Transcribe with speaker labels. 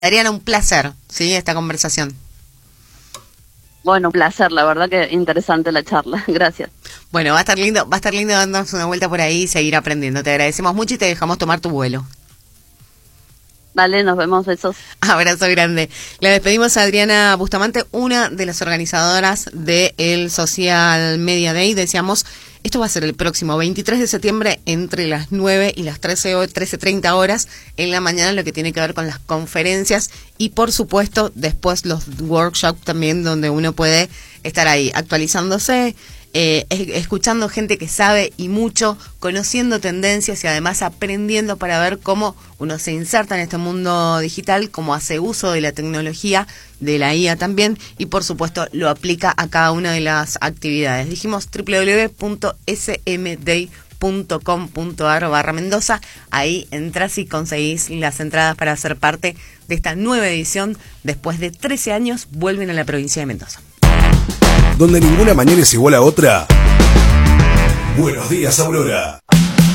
Speaker 1: Adriana, un placer, ¿sí? Esta conversación.
Speaker 2: Bueno, un placer, la verdad que interesante la charla. Gracias.
Speaker 1: Bueno, va a estar lindo dándonos una vuelta por ahí y seguir aprendiendo. Te agradecemos mucho y te dejamos tomar tu vuelo.
Speaker 2: Vale, nos vemos, besos.
Speaker 1: Abrazo grande. Le despedimos a Adriana Bustamante, una de las organizadoras del Social Media Day. Decíamos, esto va a ser el próximo 23 de septiembre entre las 9 y las 13:30 horas en la mañana, lo que tiene que ver con las conferencias y, por supuesto, después los workshops también, donde uno puede estar ahí actualizándose, escuchando gente que sabe y mucho, conociendo tendencias y además aprendiendo para ver cómo uno se inserta en este mundo digital, cómo hace uso de la tecnología, de la IA también, y por supuesto lo aplica a cada una de las actividades. Dijimos www.smday.com.ar/Mendoza. Ahí entras y conseguís las entradas para ser parte de esta nueva edición. Después de 13 años vuelven a la provincia de Mendoza.
Speaker 3: Donde ninguna mañana es igual a otra. Buenos días, Aurora.